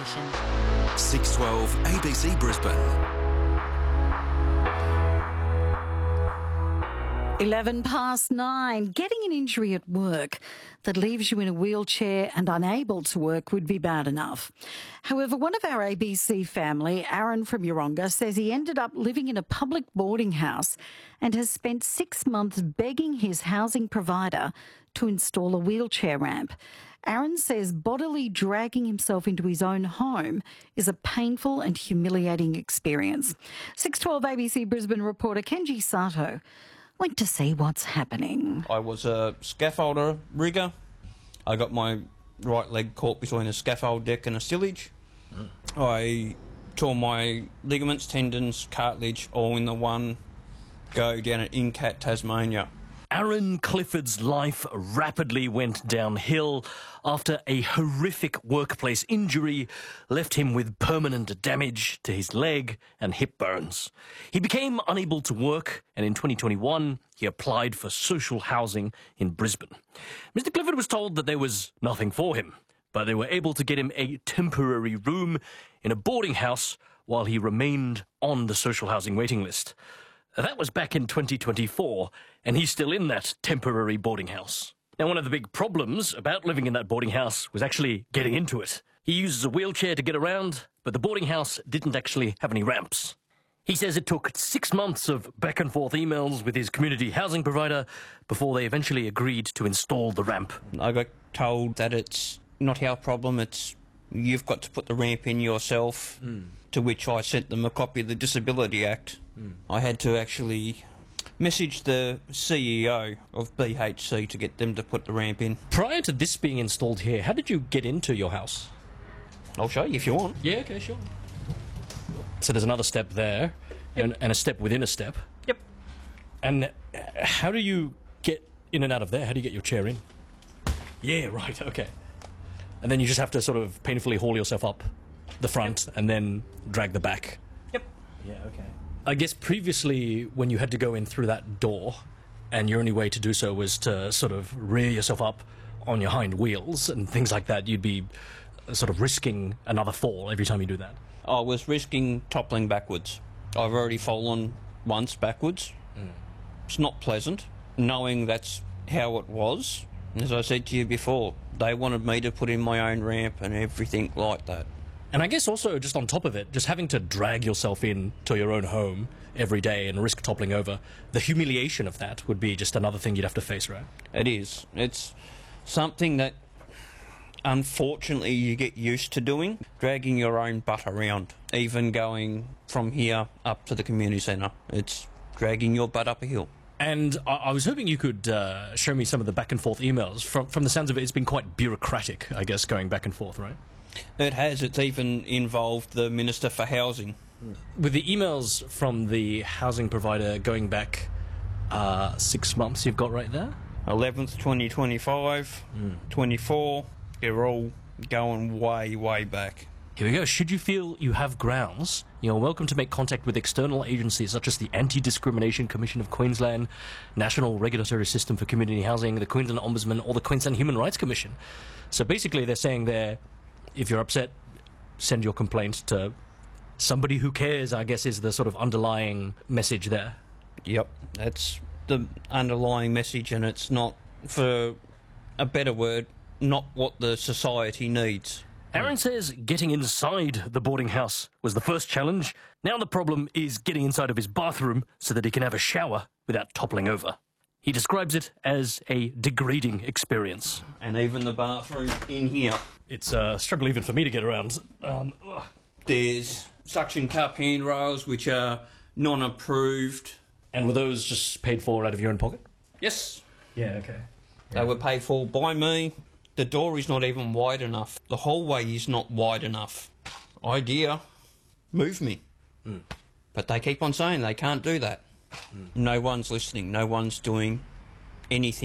station. 612 ABC Brisbane. 9:11. Getting an injury at work that leaves you in a wheelchair and unable to work would be bad enough. However, one of our ABC family, Aaron from Yeronga, says he ended up living in a public boarding house and has spent 6 months begging his housing provider to install a wheelchair ramp. Aaron says bodily dragging himself into his own home is a painful and humiliating experience. 612 ABC Brisbane reporter Kenji Sato went to see what's happening. I was a scaffolder rigger. I got my right leg caught between a scaffold deck and a stillage. I tore my ligaments, tendons, cartilage all in the one go down at Incat, Tasmania. Aaron Clifford's life rapidly went downhill after a horrific workplace injury left him with permanent damage to his leg and hip bones. He became unable to work, and in 2021 he applied for social housing in Brisbane. Mr. Clifford was told that there was nothing for him, but they were able to get him a temporary room in a boarding house while he remained on the social housing waiting list. That was back in 2024, and he's still in that temporary boarding house. Now, one of the big problems about living in that boarding house was actually getting into it. He uses a wheelchair to get around, but the boarding house didn't actually have any ramps. He says it took 6 months of back and forth emails with his community housing provider before they eventually agreed to install the ramp. I got told that it's not our problem, it's you've got to put the ramp in yourself, to which I sent them a copy of the Disability Act. I had to actually message the CEO of BHC to get them to put the ramp in. Prior to this being installed here, how did you get into your house? I'll show you if you want. Yeah, okay, sure. So there's another step there, and a step within a step. Yep. And how do you get in and out of there? How do you get your chair in? Yeah, right, okay. And then you just have to sort of painfully haul yourself up the front and then drag the back. Yep. Yeah, okay. I guess previously when you had to go in through that door and your only way to do so was to sort of rear yourself up on your hind wheels and things like that, you'd be sort of risking another fall every time you do that. I was risking toppling backwards. I've already fallen once backwards. It's not pleasant, knowing that's how it was. As I said to you before, they wanted me to put in my own ramp and everything like that. And I guess also, just on top of it, just having to drag yourself in to your own home every day and risk toppling over, the humiliation of that would be just another thing you'd have to face, right? It is. It's something that, unfortunately, you get used to doing, dragging your own butt around. Even going from here up to the community centre, it's dragging your butt up a hill. And I was hoping you could show me some of the back and forth emails. From the sounds of it, it's been quite bureaucratic, I guess, going back and forth, right? It has. It's even involved the Minister for Housing. With the emails from the housing provider going back 6 months you've got right there? 11th, 2025, 24, they're all going way, way back. Here we go. Should you feel you have grounds, you're welcome to make contact with external agencies such as the Anti-Discrimination Commission of Queensland, National Regulatory System for Community Housing, the Queensland Ombudsman, or the Queensland Human Rights Commission. So basically they're saying there, if you're upset, send your complaint to somebody who cares, I guess, is the sort of underlying message there. Yep, that's the underlying message, and it's not, for a better word, not what the society needs. Aaron says getting inside the boarding house was the first challenge. Now the problem is getting inside of his bathroom so that he can have a shower without toppling over. He describes it as a degrading experience. And even the bathroom in here. It's a struggle even for me to get around. There's suction cup handrails which are non-approved. And were those just paid for out of your own pocket? Yes. Yeah, okay. They were paid for by me. The door is not even wide enough. The hallway is not wide enough. Idea, move me. But they keep on saying they can't do that. No one's listening. No one's doing anything.